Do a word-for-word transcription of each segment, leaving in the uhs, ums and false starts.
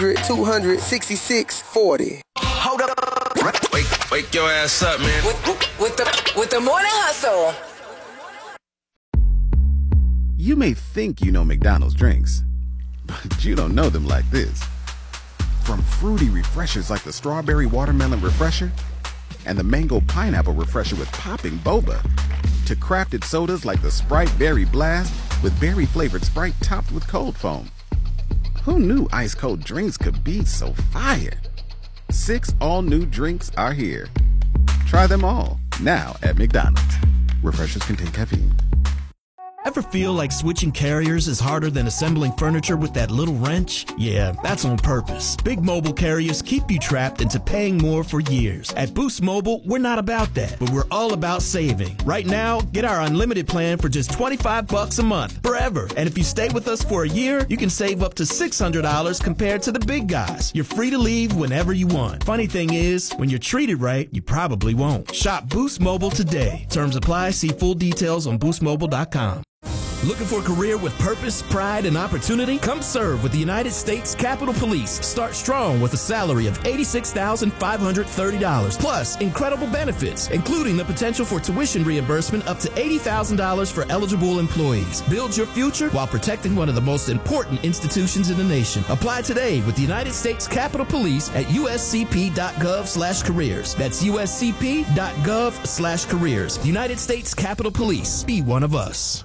two hundred sixty-six forty. Hold up. Wake, wake your ass up, man. With, with, with the with the morning hustle. You may think you know McDonald's drinks, but you don't know them like this. From fruity refreshers like the Strawberry Watermelon Refresher and the Mango Pineapple Refresher with popping boba, to crafted sodas like the Sprite Berry Blast with berry-flavored Sprite topped with cold foam. Who knew ice-cold drinks could be so fire? Six all-new drinks are here. Try them all, now at McDonald's. Refreshers contain caffeine. Ever feel like switching carriers is harder than assembling furniture with that little wrench? Yeah, that's on purpose. Big mobile carriers keep you trapped into paying more for years. At Boost Mobile, we're not about that, but we're all about saving. Right now, get our unlimited plan for just twenty-five bucks a month, forever. And if you stay with us for a year, you can save up to six hundred dollars compared to the big guys. You're free to leave whenever you want. Funny thing is, when you're treated right, you probably won't. Shop Boost Mobile today. Terms apply. See full details on boost mobile dot com. Looking for a career with purpose, pride, and opportunity? Come serve with the United States Capitol Police. Start strong with a salary of eighty-six thousand five hundred thirty dollars, plus incredible benefits, including the potential for tuition reimbursement up to eighty thousand dollars for eligible employees. Build your future while protecting one of the most important institutions in the nation. Apply today with the United States Capitol Police at uscp.gov slash careers. That's uscp.gov slash careers. United States Capitol Police. Be one of us.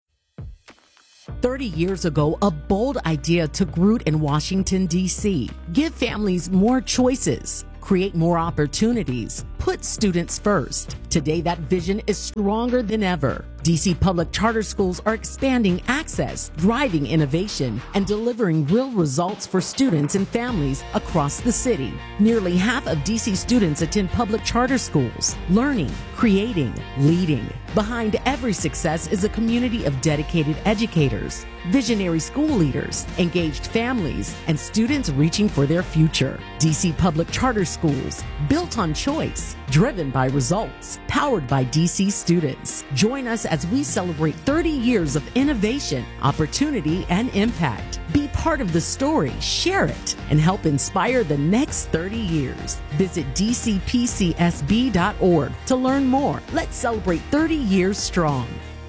thirty years ago, a bold idea took root in Washington, D C. Give families more choices, create more opportunities, put students first. Today, that vision is stronger than ever. D C public charter schools are expanding access, driving innovation, and delivering real results for students and families across the city. Nearly half of D C students attend public charter schools, learning, creating, leading. Behind every success is a community of dedicated educators, visionary school leaders, engaged families, and students reaching for their future. D C public charter schools, built on choice, driven by results, powered by D C students. Join us as we celebrate thirty years of innovation, opportunity, and impact. Be part of the story, share it, and help inspire the next thirty years. Visit d c p c s b dot org to learn more. Let's celebrate thirty years strong.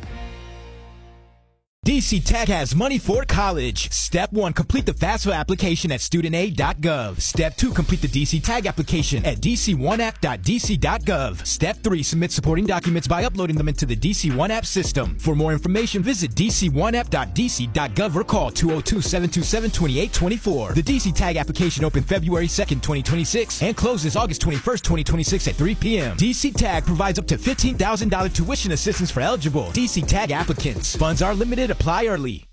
D C Tech has money for college. Step one, complete the FAFSA application at student aid dot gov. Step two, complete the D C Tag application at d c one app dot d c dot gov. Step three, submit supporting documents by uploading them into the D C one app system. For more information, visit d c one app dot d c dot gov or call two oh two, seven two seven, two eight two four. The D C Tag application opened February second, twenty twenty-six and closes August twenty-first, twenty twenty-six at three p.m. D C Tag provides up to fifteen thousand dollars tuition assistance for eligible D C Tag applicants. Funds are limited. Apply early.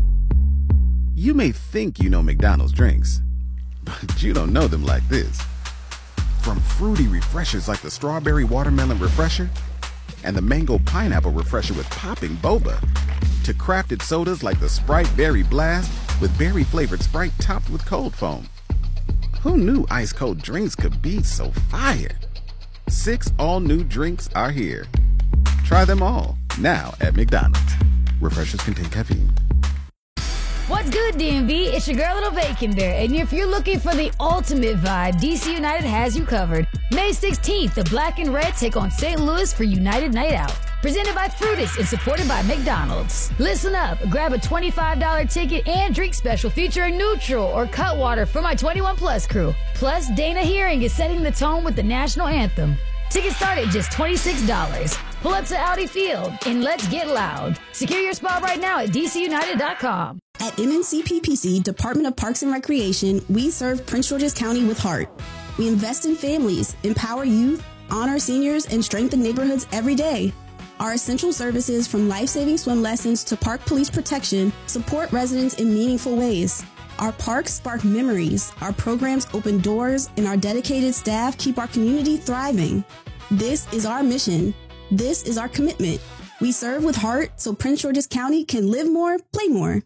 You may think you know McDonald's drinks, but you don't know them like this. From fruity refreshers like the Strawberry Watermelon Refresher and the Mango Pineapple Refresher with popping boba, to crafted sodas like the Sprite Berry Blast with berry-flavored Sprite topped with cold foam. Who knew ice-cold drinks could be so fire? Six all-new drinks are here. Try them all, now at McDonald's. Refreshers contain caffeine. What's good, D M V? It's your girl, Little Bacon Bear. And if you're looking for the ultimate vibe, D C United has you covered. May sixteenth, the Black and Red take on Saint Louis for United Night Out. Presented by Fruitus and supported by McDonald's. Listen up, grab a twenty-five dollars ticket and drink special featuring Neutral or Cutwater for my twenty-one plus crew. Plus, Dana Hearing is setting the tone with the national anthem. Tickets start at just twenty-six dollars. Pull up to Audi Field and let's get loud. Secure your spot right now at d c united dot com. At M N C P P C, Department of Parks and Recreation, we serve Prince George's County with heart. We invest in families, empower youth, honor seniors, and strengthen neighborhoods every day. Our essential services, from life-saving swim lessons to park police protection, support residents in meaningful ways. Our parks spark memories, our programs open doors, and our dedicated staff keep our community thriving. This is our mission. This is our commitment. We serve with heart so Prince George's County can live more, play more.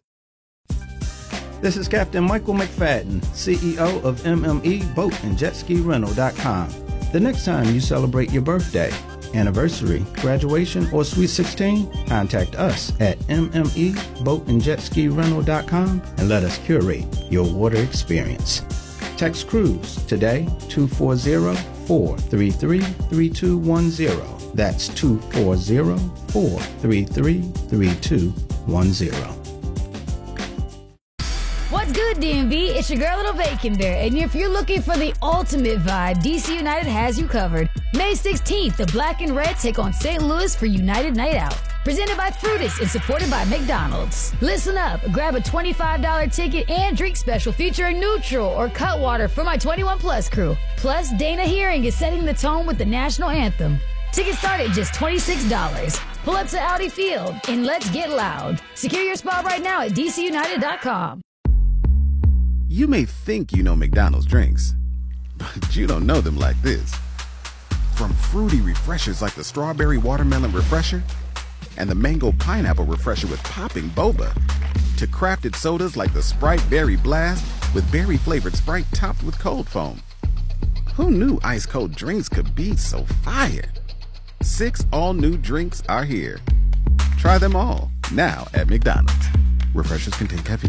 This is Captain Michael McFadden, C E O of M M E Boat and Jet Ski Rental dot com. The next time you celebrate your birthday, anniversary, graduation, or Sweet sixteen? Contact us at m m e boat and jet ski rental dot com and let us curate your water experience. Text Cruise today, two four zero, four three three, three two one zero. That's two four zero, four three three, three two one zero. What's good, D M V? It's your girl, Little Bacon Bear. And if you're looking for the ultimate vibe, D C United has you covered. May sixteenth, the Black and Red take on Saint Louis for United Night Out. Presented by Fruitus and supported by McDonald's. Listen up, grab a twenty-five dollars ticket and drink special featuring neutral or Cutwater for my twenty-one plus crew. Plus, Dana Hearing is setting the tone with the national anthem. Tickets start at just twenty-six dollars. Pull up to Audi Field and let's get loud. Secure your spot right now at d c united dot com. You may think you know McDonald's drinks, but you don't know them like this. From fruity refreshers like the Strawberry Watermelon Refresher and the Mango Pineapple Refresher with popping boba, to crafted sodas like the Sprite Berry Blast with berry-flavored Sprite topped with cold foam. Who knew ice-cold drinks could be so fire? Six all-new drinks are here. Try them all, now at McDonald's. Refreshers contain caffeine.